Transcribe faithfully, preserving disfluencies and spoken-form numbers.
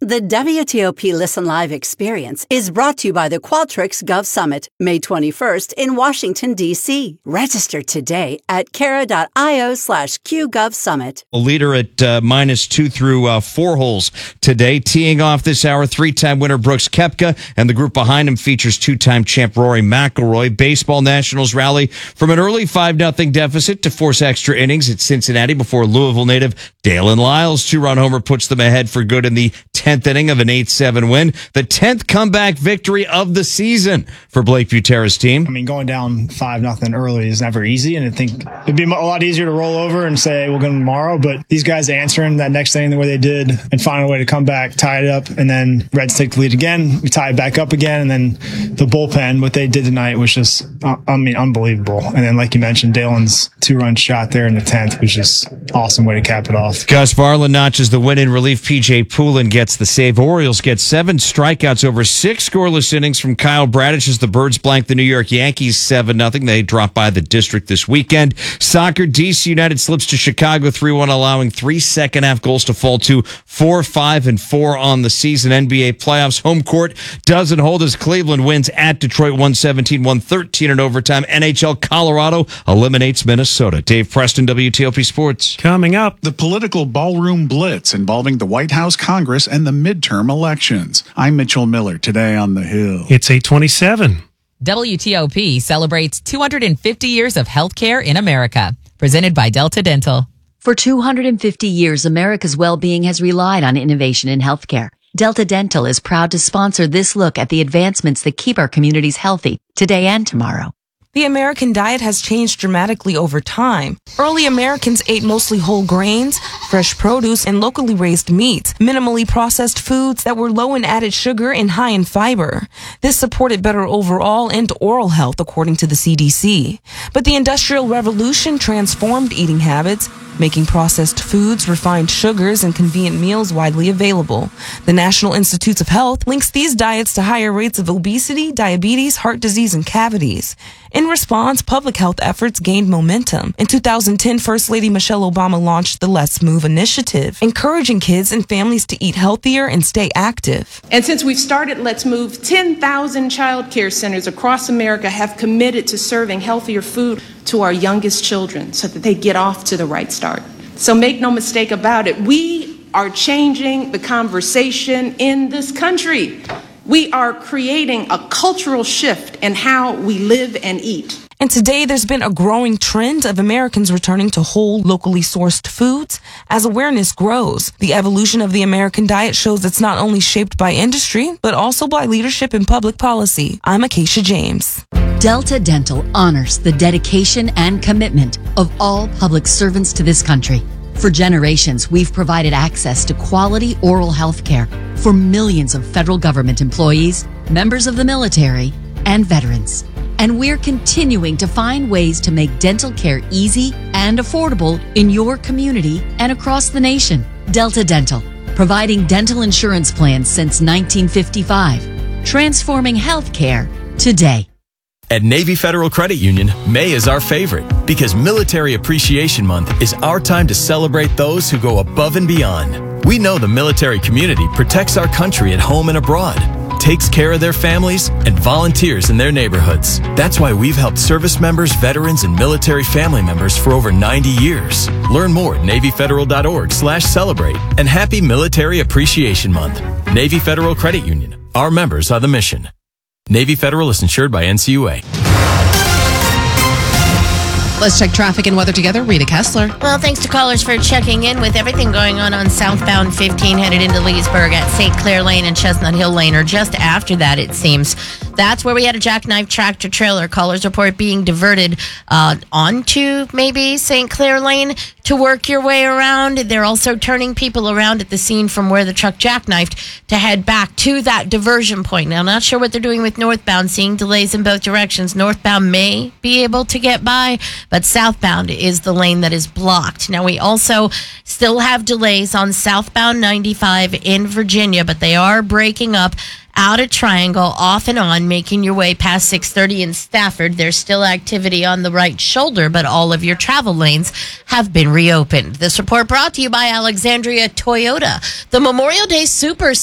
The W T O P Listen Live experience is brought to you by the Qualtrics Gov Summit, May twenty-first in Washington, D C. Register today at cara.io slash QGovSummit. A leader at uh, minus two through uh, four holes today. Teeing off this hour, three-time winner Brooks Koepka, and the group behind him features two-time champ Rory McIlroy. Baseball Nationals rally from an early five nothing deficit to force extra innings at Cincinnati before Louisville native Dalen Lyles' two-run homer puts them ahead for good in the tenth inning of an eight seven win. The tenth comeback victory of the season for Blake Butera's team. I mean, going down five nothing early is never easy, and I think it'd be a lot easier to roll over and say we'll go tomorrow, but these guys answering that next inning the way they did and find a way to come back, tie it up, and then Reds take the lead again. We tie it back up again, and then the bullpen, what they did tonight was just, I mean, unbelievable. And then, like you mentioned, Dalen's two-run shot there in the tenth was just awesome way to cap it off. Gus Varland notches the win in relief. P J Poulin gets the save. Orioles get seven strikeouts over six scoreless innings from Kyle Bradish as the Birds blank the New York Yankees seven nothing. They drop by the District this weekend. Soccer, D C United slips to Chicago three one, allowing three second-half goals to fall to four, five, and four on the season. N B A playoffs, home court doesn't hold as Cleveland wins at Detroit one seventeen, one thirteen in overtime. N H L, Colorado eliminates Minnesota. Dave Preston, W T O P Sports. Coming up, the political ballroom blitz involving the White House, Congress, and the midterm elections. I'm Mitchell Miller, today on The Hill. It's eight twenty-seven. W T O P celebrates two hundred fifty years of healthcare in America. Presented by Delta Dental. For two hundred fifty years, America's well-being has relied on innovation in healthcare. Delta Dental is proud to sponsor this look at the advancements that keep our communities healthy today and tomorrow. The American diet has changed dramatically over time. Early Americans ate mostly whole grains, fresh produce, and locally raised meats, minimally processed foods that were low in added sugar and high in fiber. This supported better overall and oral health, according to the C D C. But the Industrial Revolution transformed eating habits, making processed foods, refined sugars, and convenient meals widely available. The National Institutes of Health links these diets to higher rates of obesity, diabetes, heart disease, and cavities. In response, public health efforts gained momentum. In two thousand ten, First Lady Michelle Obama launched the Let's Move initiative, encouraging kids and families to eat healthier and stay active. And since we've started Let's Move, ten thousand child care centers across America have committed to serving healthier food to our youngest children so that they get off to the right start. So make no mistake about it, we are changing the conversation in this country. We are creating a cultural shift in how we live and eat. And today there's been a growing trend of Americans returning to whole, locally sourced foods. As awareness grows, the evolution of the American diet shows it's not only shaped by industry, but also by leadership and public policy. I'm Acacia James. Delta Dental honors the dedication and commitment of all public servants to this country. For generations, we've provided access to quality oral health care for millions of federal government employees, members of the military, and veterans. And we're continuing to find ways to make dental care easy and affordable in your community and across the nation. Delta Dental, providing dental insurance plans since nineteen fifty-five, transforming healthcare today. At Navy Federal Credit Union, May is our favorite because Military Appreciation Month is our time to celebrate those who go above and beyond. We know the military community protects our country at home and abroad, takes care of their families, and volunteers in their neighborhoods. That's why we've helped service members, veterans, and military family members for over ninety years. Learn more at NavyFederal.org slash celebrate and happy Military Appreciation Month. Navy Federal Credit Union. Our members are the mission. Navy Federal is insured by N C U A. Let's check traffic and weather together. Rita Kessler. Well, thanks to callers for checking in with everything going on on southbound fifteen headed into Leesburg at Saint Clair Lane and Chestnut Hill Lane, or just after that, it seems. That's where we had a jackknife tractor trailer. Callers report being diverted uh, onto maybe Saint Clair Lane to work your way around. They're also turning people around at the scene from where the truck jackknifed to head back to that diversion point. Now, I'm not sure what they're doing with northbound, seeing delays in both directions. Northbound may be able to get by, but southbound is the lane that is blocked. Now, we also still have delays on southbound ninety-five in Virginia, but they are breaking up out at Triangle, off and on, making your way past six thirty in Stafford. There's still activity on the right shoulder, but all of your travel lanes have been reopened. This report brought to you by Alexandria Toyota. The Memorial Day Super